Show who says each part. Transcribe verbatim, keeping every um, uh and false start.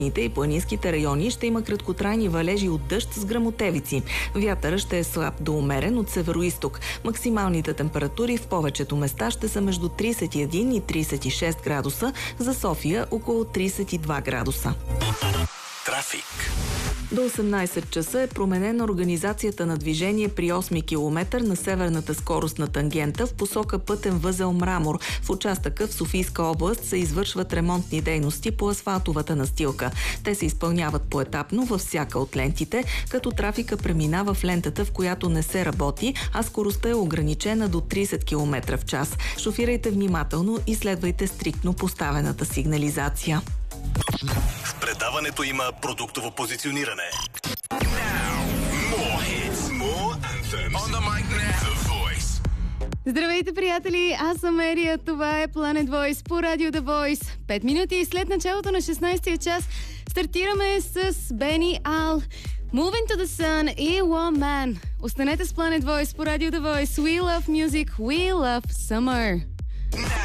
Speaker 1: и планинските райони ще има краткотрайни валежи от дъжд с гръмотевици. Вятъра ще е слаб до умерен от североизток. Максималните температури в повечето места ще са между тридесет и един и тридесет и шест градуса, за София около тридесет и два градуса.
Speaker 2: Трафик.
Speaker 1: До осемнайсет часа е променена организацията на движение при осми километър на северната скоростна тангента в посока пътен възел Мрамор. В участъка в Софийска област се извършват ремонтни дейности по асфалтовата настилка. Те се изпълняват поетапно във всяка от лентите, като трафика преминава в лентата, в която не се работи, а скоростта е ограничена до тридесет километра в час. Шофирайте внимателно и следвайте стриктно поставената сигнализация.
Speaker 2: В предаването има продуктово позициониране.
Speaker 3: Здравейте, приятели! Аз съм Ерия. Това е Planet Voice по радио The Voice. Пет минути след началото на шестнайсетия час стартираме с Бени Ал. Moving to the Sun и One Man. Останете с Planet Voice по радио The Voice. We love music, we love summer.